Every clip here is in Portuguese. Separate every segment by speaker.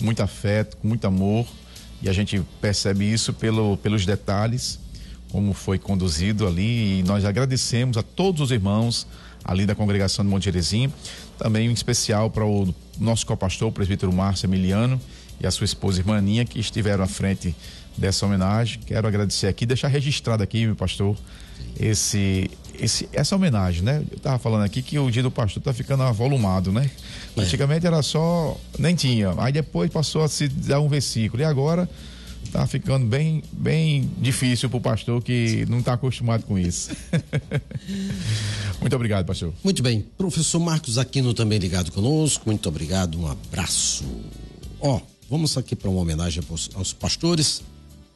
Speaker 1: com muito afeto, com muito amor, e a gente percebe isso pelos detalhes, como foi conduzido ali, e nós agradecemos a todos os irmãos ali da congregação de Monte Gerizim, também em especial para o nosso copastor, o presbítero Márcio Emiliano, e a sua esposa irmã Aninha, que estiveram à frente dessa homenagem. Quero agradecer aqui, deixar registrado aqui, meu pastor, essa homenagem, né? Eu estava falando aqui que o dia do pastor está ficando avolumado, né? Antigamente era só, nem tinha, aí depois passou a se dar um versículo, e agora tá ficando bem difícil pro pastor que não está acostumado com isso. Muito obrigado, pastor.
Speaker 2: Muito bem, professor Marcos Aquino também ligado conosco, muito obrigado, um abraço. Vamos aqui para uma homenagem aos pastores.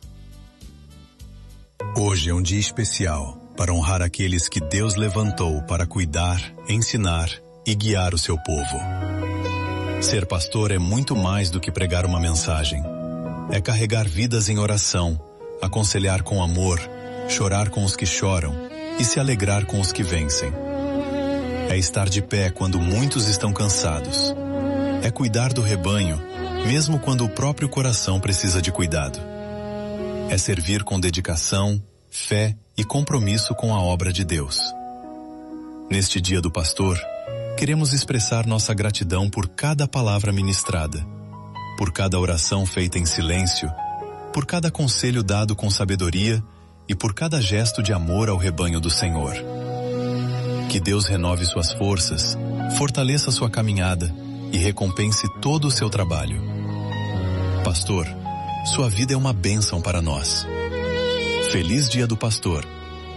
Speaker 3: Hoje é um dia especial para honrar aqueles que Deus levantou para cuidar, ensinar e guiar o seu povo. Ser pastor é muito mais do que pregar uma mensagem. É carregar vidas em oração, aconselhar com amor, chorar com os que choram e se alegrar com os que vencem. É estar de pé quando muitos estão cansados. É cuidar do rebanho, mesmo quando o próprio coração precisa de cuidado. É servir com dedicação, fé e compromisso com a obra de Deus. Neste Dia do Pastor, queremos expressar nossa gratidão por cada palavra ministrada, por cada oração feita em silêncio, por cada conselho dado com sabedoria e por cada gesto de amor ao rebanho do Senhor. Que Deus renove suas forças, fortaleça sua caminhada e recompense todo o seu trabalho. Pastor, sua vida é uma bênção para nós. Feliz Dia do Pastor.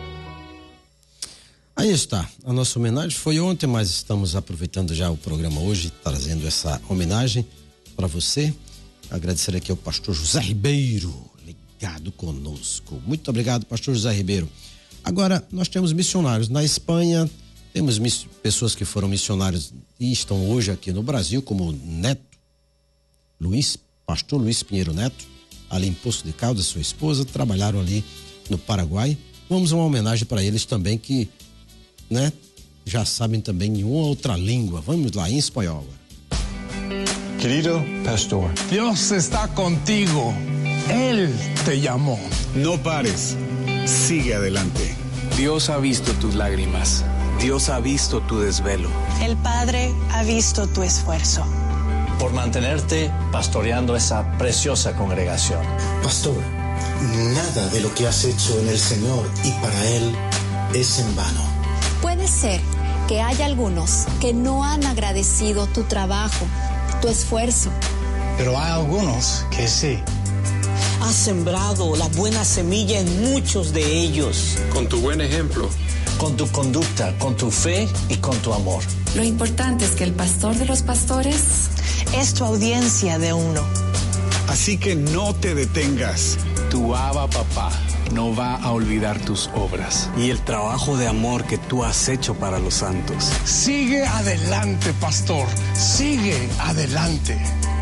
Speaker 2: Aí está, a nossa homenagem foi ontem, mas estamos aproveitando já o programa hoje, trazendo essa homenagem para você. Agradecer aqui ao pastor José Ribeiro, ligado conosco. Muito obrigado, pastor José Ribeiro. Agora, nós temos missionários na Espanha, temos pessoas que foram missionários e estão hoje aqui no Brasil, como Neto, pastor Luiz Pinheiro Neto, ali em Poço de Caldas, sua esposa, trabalharam ali no Paraguai. Vamos a uma homenagem para eles também que, né, já sabem também em uma outra língua. Vamos lá, em espanhol.
Speaker 4: Querido pastor, Dios está contigo. Él te llamó.
Speaker 5: No pares. Sigue adelante.
Speaker 6: Dios ha visto tus lágrimas. Dios ha visto tu desvelo.
Speaker 7: El Padre ha visto tu esfuerzo.
Speaker 8: Por mantenerte pastoreando esa preciosa congregación.
Speaker 9: Pastor, nada de lo que has hecho en el Señor y para Él es en vano.
Speaker 10: Puede ser que haya algunos que no han agradecido tu trabajo, tu esfuerzo.
Speaker 4: Pero hay algunos que sí.
Speaker 11: Has sembrado la buena semilla en muchos de ellos.
Speaker 6: Con tu buen ejemplo,
Speaker 8: con tu conducta, con tu fe y con tu amor.
Speaker 12: Lo importante es que el pastor de los pastores
Speaker 7: es tu audiencia de uno.
Speaker 5: Así que no te detengas.
Speaker 6: Tu Abba Papá no va a olvidar tus obras
Speaker 13: y el trabajo de amor que tú has hecho para los santos.
Speaker 4: Sigue adelante, pastor. Sigue adelante.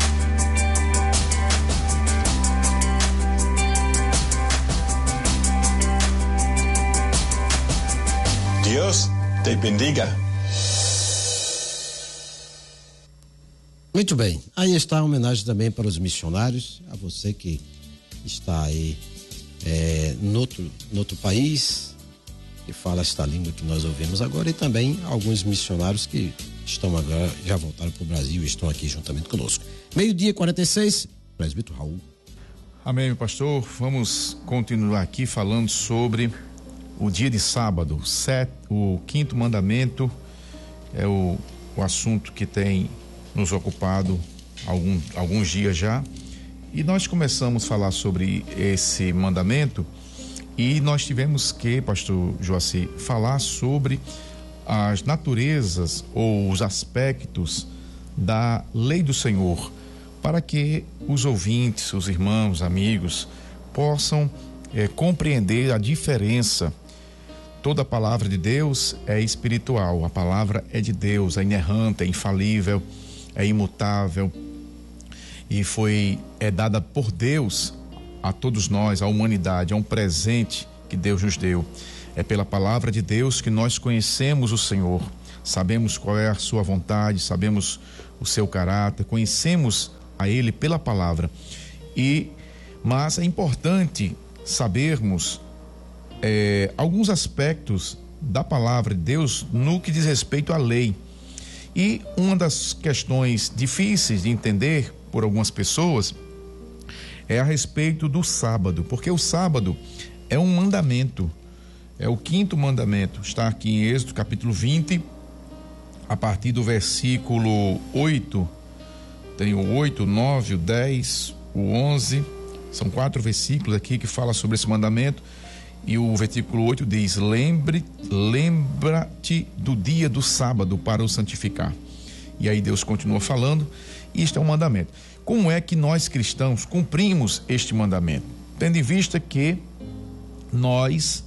Speaker 5: Dios te bendiga.
Speaker 2: Muito bem, aí está a homenagem também para os missionários, a você que está aí no outro país, que fala esta língua que nós ouvimos agora, e também alguns missionários que estão agora, já voltaram para o Brasil e estão aqui juntamente conosco. 12:46, presbítero Raul.
Speaker 1: Amém, meu pastor. Vamos continuar aqui falando sobre o dia de sábado, o quinto mandamento, é o assunto que tem nos ocupado alguns dias já, e nós começamos a falar sobre esse mandamento e nós tivemos que, pastor Joaci, falar sobre as naturezas ou os aspectos da lei do Senhor, para que os ouvintes, os irmãos, amigos possam compreender a diferença. Toda a palavra de Deus é espiritual, a palavra é de Deus, é inerrante, é infalível, é imutável e é dada por Deus a todos nós, à humanidade, é um presente que Deus nos deu. É pela palavra de Deus que nós conhecemos o Senhor, sabemos qual é a sua vontade, sabemos o seu caráter, conhecemos a Ele pela palavra. Mas é importante sabermos alguns aspectos da palavra de Deus no que diz respeito à lei. E uma das questões difíceis de entender por algumas pessoas é a respeito do sábado, porque o sábado é um mandamento, é o 5º mandamento. Está aqui em Êxodo capítulo 20, a partir do versículo 8, tem o 8, o 9, o 10, o 11, são 4 versículos aqui que fala sobre esse mandamento. E o versículo 8 diz: lembra-te do dia do sábado para o santificar. E aí Deus continua falando, e isto é um mandamento. Como é que nós cristãos cumprimos este mandamento? Tendo em vista que nós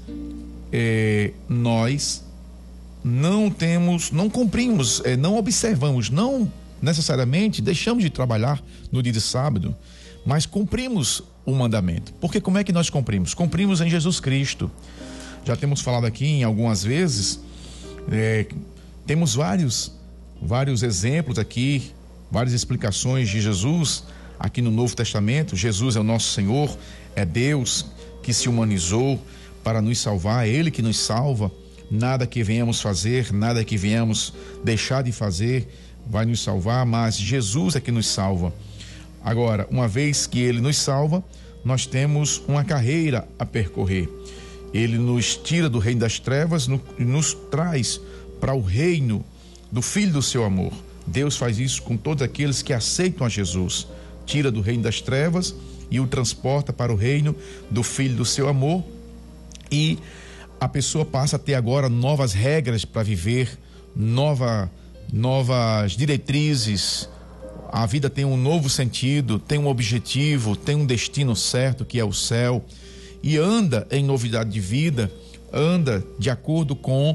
Speaker 1: não cumprimos, não observamos, não necessariamente deixamos de trabalhar no dia de sábado, mas cumprimos o mandamento. Porque como é que nós cumprimos? Cumprimos em Jesus Cristo. Já temos falado aqui em algumas vezes, temos vários exemplos aqui, várias explicações de Jesus aqui no Novo Testamento. Jesus é o nosso Senhor, é Deus que se humanizou para nos salvar, é Ele que nos salva. Nada que venhamos fazer, nada que venhamos deixar de fazer vai nos salvar, mas Jesus é que nos salva. Agora, uma vez que Ele nos salva, nós temos uma carreira a percorrer. Ele nos tira do reino das trevas e nos traz para o reino do Filho do seu amor. Deus faz isso com todos aqueles que aceitam a Jesus. Tira do reino das trevas e o transporta para o reino do Filho do seu amor. E a pessoa passa a ter agora novas regras para viver, novas diretrizes. A vida tem um novo sentido, tem um objetivo, tem um destino certo, que é o céu, e anda em novidade de vida, anda de acordo com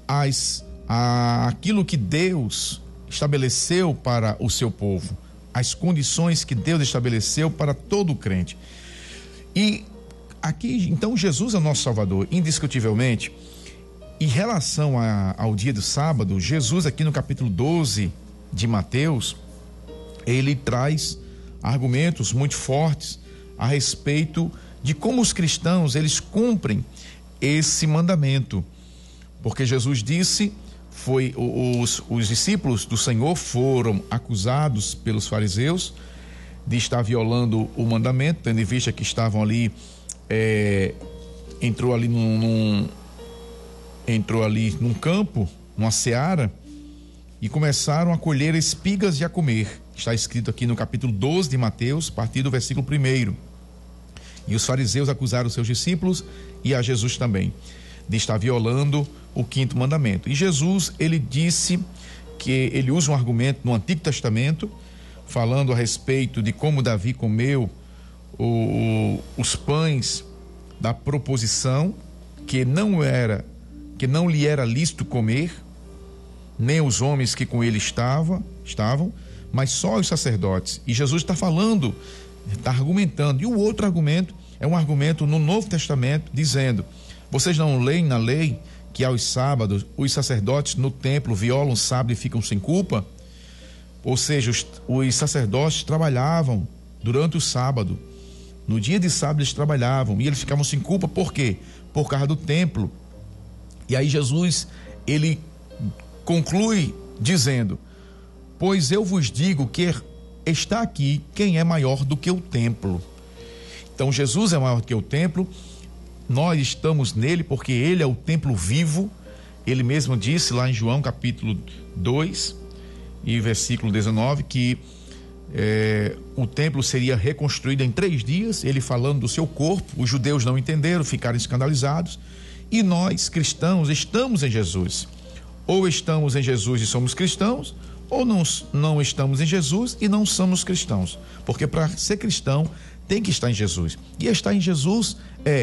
Speaker 1: aquilo que Deus estabeleceu para o seu povo, as condições que Deus estabeleceu para todo crente. E aqui, então, Jesus é o nosso Salvador, indiscutivelmente. Em relação ao dia do sábado, Jesus, aqui no capítulo 12 de Mateus, ele traz argumentos muito fortes a respeito de como os cristãos, eles cumprem esse mandamento. Porque Jesus disse, os discípulos do Senhor foram acusados pelos fariseus de estar violando o mandamento, tendo em vista que estavam ali, entrou ali num campo, numa seara, e começaram a colher espigas e a comer. Está escrito aqui no capítulo 12 de Mateus, a partir do versículo 1. E os fariseus acusaram os seus discípulos e a Jesus também de estar violando o 5º mandamento. E Jesus, ele disse que ele usa um argumento no Antigo Testamento, falando a respeito de como Davi comeu os pães da proposição, que não lhe era lícito comer, nem os homens que com ele estavam, mas só os sacerdotes. E Jesus está falando, está argumentando. E o outro argumento é um argumento no Novo Testamento, dizendo: vocês não leem na lei que aos sábados os sacerdotes no templo violam o sábado e ficam sem culpa? Ou seja, os sacerdotes trabalhavam durante o sábado. No dia de sábado eles trabalhavam e eles ficavam sem culpa. Por quê? Por causa do templo. E aí Jesus, ele conclui dizendo: pois eu vos digo que está aqui quem é maior do que o templo. Então Jesus é maior do que o templo, nós estamos nele porque ele é o templo vivo. Ele mesmo disse lá em João capítulo 2 e versículo 19 que o templo seria reconstruído em 3 dias, ele falando do seu corpo. Os judeus não entenderam, ficaram escandalizados, e nós cristãos estamos em Jesus. Ou estamos em Jesus e somos cristãos, ou não estamos em Jesus e não somos cristãos, porque para ser cristão tem que estar em Jesus, e estar em Jesus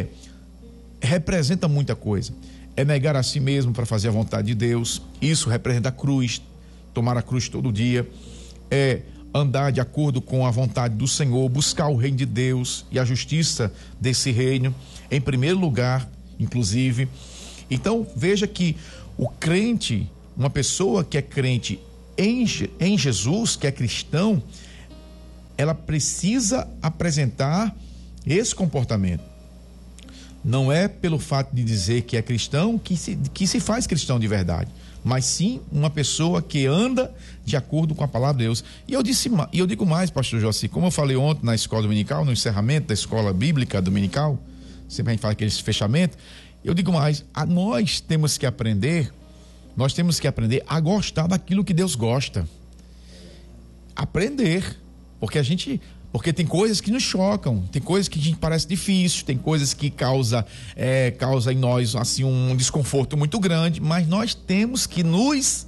Speaker 1: representa muita coisa. É negar a si mesmo para fazer a vontade de Deus, isso representa a cruz, tomar a cruz todo dia, é andar de acordo com a vontade do Senhor, buscar o reino de Deus e a justiça desse reino em primeiro lugar, inclusive. Então veja que o crente, uma pessoa que é crente em Jesus, que é cristão, ela precisa apresentar esse comportamento. Não é pelo fato de dizer que é cristão que se faz cristão de verdade, mas sim uma pessoa que anda de acordo com a palavra de Deus. E eu digo mais, pastor Joci, como eu falei ontem na escola dominical, no encerramento da escola bíblica dominical, sempre a gente fala aquele fechamento, eu digo mais, nós temos que aprender a gostar daquilo que Deus gosta. Aprender, porque tem coisas que nos chocam, tem coisas que a gente parece difícil, tem coisas que causa em nós assim um desconforto muito grande, mas nós temos que nos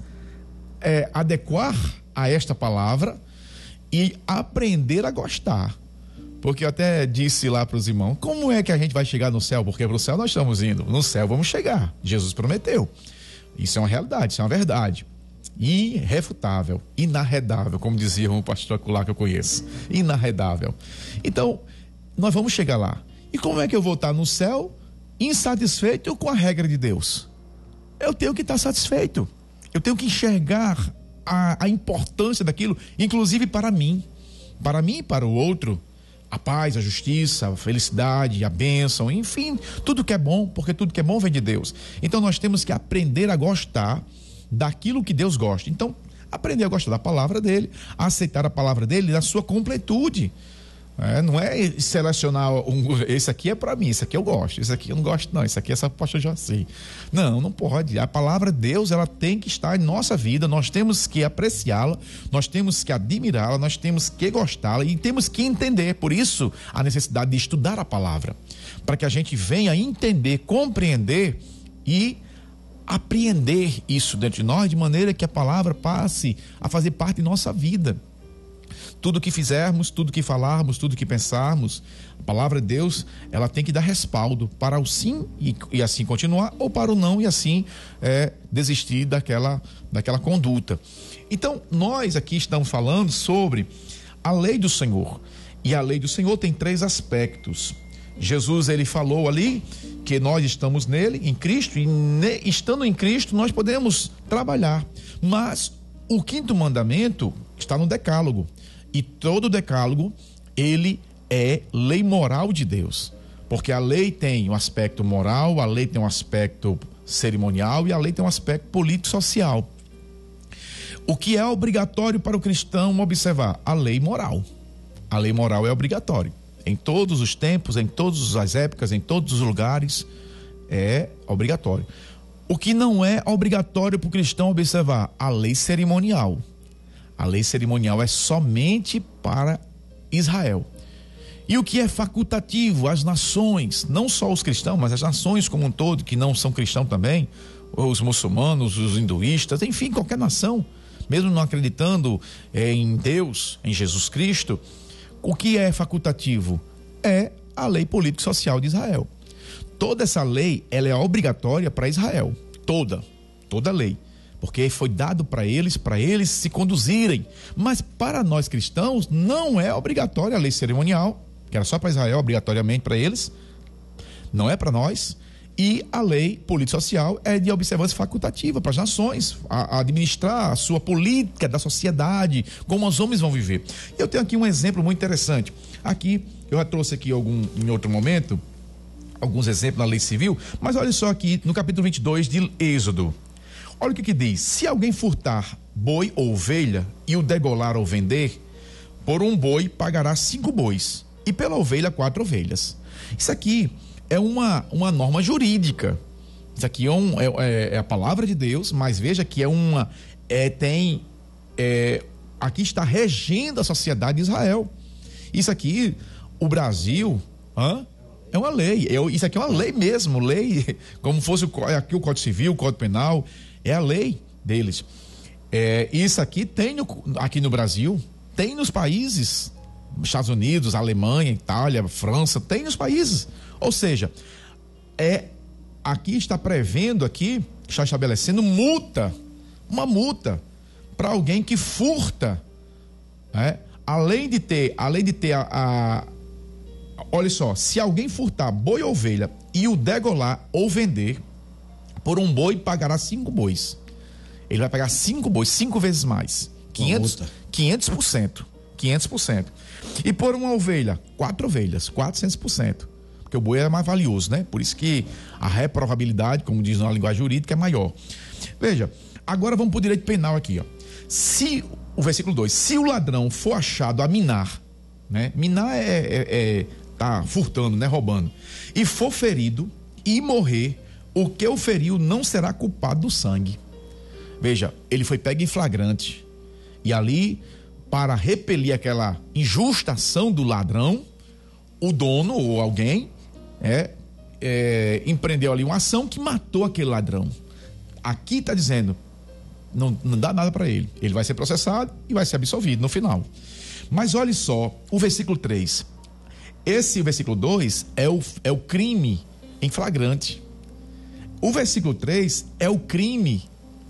Speaker 1: adequar a esta palavra e aprender a gostar. Porque eu até disse lá para os irmãos, como é que a gente vai chegar no céu? Porque para o céu nós estamos indo, no céu vamos chegar, Jesus prometeu. Isso é uma realidade, isso é uma verdade. Irrefutável, inarredável, como dizia um pastor acolá que eu conheço, inarredável. Então, nós vamos chegar lá. E como é que eu vou estar no céu insatisfeito com a regra de Deus? Eu tenho que estar satisfeito. Eu tenho que enxergar a importância daquilo, inclusive para mim e para o outro. A paz, a justiça, a felicidade, a bênção, enfim, tudo que é bom, porque tudo que é bom vem de Deus. Então nós temos que aprender a gostar daquilo que Deus gosta. Então, aprender a gostar da palavra dele, a aceitar a palavra dele na sua completude. Não é selecionar esse aqui é para mim, esse aqui eu gosto, esse aqui eu não gosto não, esse aqui é só pastor Joci. Não pode. A palavra de Deus, ela tem que estar em nossa vida, nós temos que apreciá-la, nós temos que admirá-la, nós temos que gostá-la e temos que entender. Por isso, a necessidade de estudar a palavra, para que a gente venha entender, compreender e apreender isso dentro de nós, de maneira que a palavra passe a fazer parte de nossa vida. Tudo que fizermos, tudo que falarmos, tudo que pensarmos, a palavra de Deus, ela tem que dar respaldo para o sim e assim continuar, ou para o não e assim desistir daquela conduta. Então, nós aqui estamos falando sobre a lei do Senhor. E a lei do Senhor tem 3 aspectos. Jesus, ele falou ali que nós estamos nele, em Cristo, e estando em Cristo nós podemos trabalhar. Mas o 5º mandamento está no Decálogo. E todo decálogo, ele é lei moral de Deus. Porque a lei tem um aspecto moral, a lei tem um aspecto cerimonial e a lei tem um aspecto político-social. O que é obrigatório para o cristão observar? A lei moral. A lei moral é obrigatória. Em todos os tempos, em todas as épocas, em todos os lugares, é obrigatório. O que não é obrigatório para o cristão observar? A lei cerimonial. A lei cerimonial é somente para Israel. E o que é facultativo? As nações, não só os cristãos, mas as nações como um todo, que não são cristãos também, os muçulmanos, os hinduístas, enfim, qualquer nação, mesmo não acreditando em Deus, em Jesus Cristo, o que é facultativo? É a lei político-social de Israel. Toda essa lei, ela é obrigatória para Israel. Toda lei. Porque foi dado para eles se conduzirem. Mas para nós cristãos, não é obrigatória a lei cerimonial, que era só para Israel, obrigatoriamente para eles. Não é para nós. E a lei político-social é de observância facultativa para as nações, a administrar a sua política da sociedade, como os homens vão viver. Eu tenho aqui um exemplo muito interessante. Aqui, eu já trouxe aqui em outro momento, alguns exemplos na lei civil, mas olha só aqui no capítulo 22 de Êxodo. Olha o que diz: se alguém furtar boi ou ovelha e o degolar ou vender, por um boi pagará 5 bois e pela ovelha 4 ovelhas. Isso aqui é uma norma jurídica. Isso aqui é a palavra de Deus, mas veja que aqui está regendo a sociedade de Israel. Isso aqui, o Brasil, é uma lei. Isso aqui é uma lei mesmo, lei, como fosse aqui o Código Civil, o Código Penal. É a lei deles. Isso aqui tem aqui no Brasil, tem nos países, Estados Unidos, Alemanha, Itália, França, tem nos países. Ou seja, aqui está prevendo aqui, está estabelecendo uma multa para alguém que furta, além de ter olha só, se alguém furtar boi ou ovelha e o degolar ou vender, por um boi pagará 5 bois. Ele vai pagar 5 bois, 5 vezes mais. 500%. 500%. E por uma ovelha, 4 ovelhas, 400%. Porque o boi é mais valioso, né? Por isso que a reprovabilidade, como diz na linguagem jurídica, é maior. Veja, agora vamos para o direito penal aqui, ó. Se, o versículo 2, se o ladrão for achado a minar, né? Minar tá furtando, né? Roubando. E for ferido e morrer, o que o feriu não será culpado do sangue. Veja, ele foi pego em flagrante. E ali, para repelir aquela injusta ação do ladrão, o dono ou alguém empreendeu ali uma ação que matou aquele ladrão. Aqui está dizendo, não dá nada para ele. Ele vai ser processado e vai ser absolvido no final. Mas olhe só, o versículo 3. Esse versículo 2 é o crime em flagrante. O versículo 3 é o crime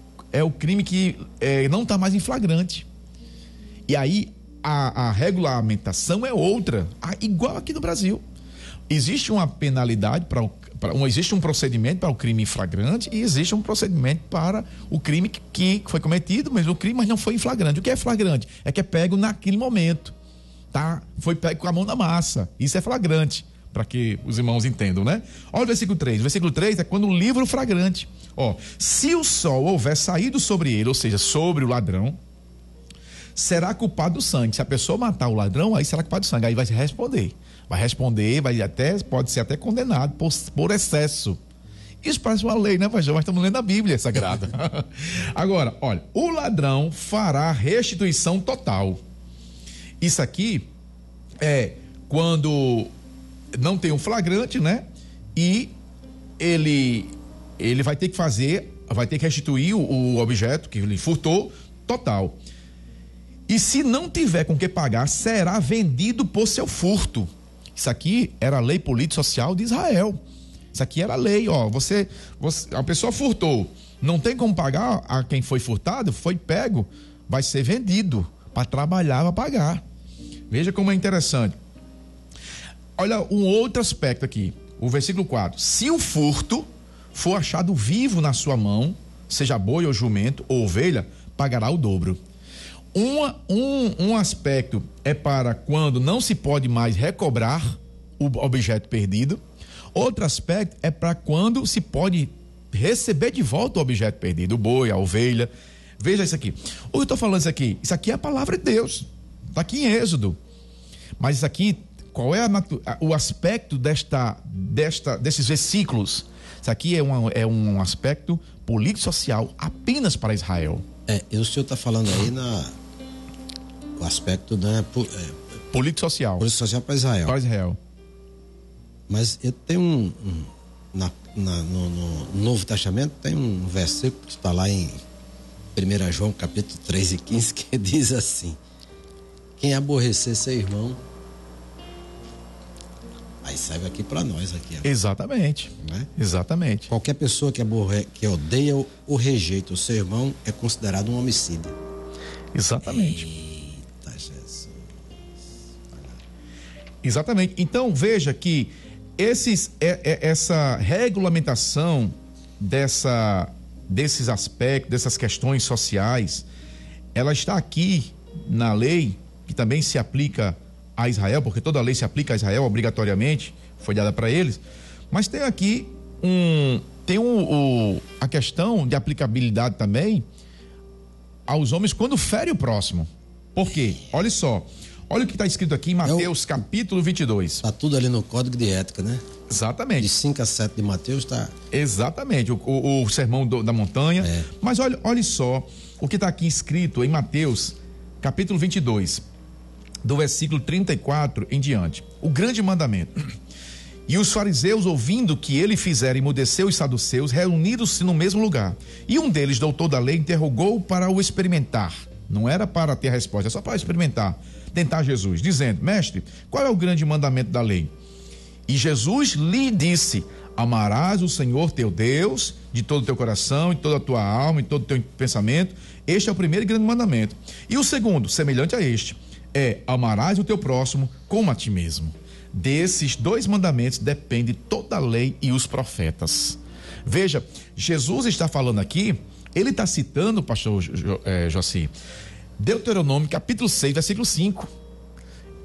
Speaker 1: que não está mais em flagrante. E aí a regulamentação é outra, igual aqui no Brasil. Existe uma penalidade existe um procedimento para o crime em flagrante e existe um procedimento para o crime que foi cometido, mas não foi em flagrante. O que é flagrante? É que é pego naquele momento, tá? Foi pego com a mão na massa. Isso é flagrante, para que os irmãos entendam, né? Olha o versículo 3. O versículo 3 é quando o livro flagrante. Se o sol houver saído sobre ele, ou seja, sobre o ladrão, será culpado do sangue. Se a pessoa matar o ladrão, aí será culpado do sangue. Aí vai responder. Pode ser até condenado por excesso. Isso parece uma lei, né, pastor? Mas estamos lendo a Bíblia Sagrada. Agora, olha, o ladrão fará restituição total. Isso aqui é quando não tem um flagrante, né? E ele vai ter que restituir o objeto que ele furtou total. E se não tiver com que pagar, será vendido por seu furto. Isso aqui era a lei político-social de Israel. Isso aqui era a lei, a pessoa furtou, não tem como pagar a quem foi furtado, foi pego, vai ser vendido para trabalhar, para pagar. Veja como é interessante. Olha um outro aspecto aqui, o versículo 4. Se o furto for achado vivo na sua mão, seja boi ou jumento ou ovelha, pagará o dobro. Um aspecto é para quando não se pode mais recobrar o objeto perdido. Outro aspecto é para quando se pode receber de volta o objeto perdido, o boi, a ovelha. Veja isso aqui. O que eu estou falando isso aqui é a palavra de Deus. Está aqui em Êxodo. Mas isso aqui, qual é o aspecto desses versículos? Isso aqui é um aspecto político-social apenas para Israel.
Speaker 2: O senhor está falando aí o aspecto
Speaker 1: político-social.
Speaker 2: Político-social para Israel.
Speaker 1: Para Israel.
Speaker 2: Mas eu tenho no Novo Testamento tem um versículo que está lá em 1 João capítulo 3 e 15 que diz assim: quem aborrecer seu irmão, aí serve aqui para nós aqui.
Speaker 1: Exatamente.
Speaker 2: Né?
Speaker 1: Exatamente.
Speaker 2: Qualquer pessoa que odeia ou rejeita o seu irmão é considerado um homicida.
Speaker 1: Exatamente.
Speaker 2: Eita Jesus.
Speaker 1: Exatamente. Então veja que essa regulamentação desses aspectos, dessas questões sociais, ela está aqui na lei que também se aplica a Israel, porque toda lei se aplica a Israel obrigatoriamente, foi dada para eles, mas tem aqui a questão de aplicabilidade também aos homens quando fere o próximo. Por quê? Olha só, olha o que está escrito aqui em Mateus capítulo 22.
Speaker 2: Está tudo ali no Código de Ética, né?
Speaker 1: Exatamente.
Speaker 2: De 5 a 7 de Mateus está.
Speaker 1: Exatamente, o sermão da montanha. Mas olha só o que está aqui escrito em Mateus capítulo 22, do versículo 34 em diante. O grande mandamento. E os fariseus, ouvindo que ele fizera emudecer os saduceus, reuniram-se no mesmo lugar. E um deles, doutor da lei, interrogou para o experimentar. Não era para ter a resposta, é só para experimentar, tentar Jesus, dizendo: mestre, qual é o grande mandamento da lei? E Jesus lhe disse: amarás o Senhor teu Deus de todo o teu coração, de toda a tua alma, de todo o teu pensamento. Este é o primeiro e grande mandamento. E o segundo, semelhante a este, é: amarás o teu próximo como a ti mesmo. Desses 2 mandamentos depende toda a lei e os profetas. Veja, Jesus está falando aqui, ele está citando, pastor Joci, Deuteronômio capítulo 6, versículo 5.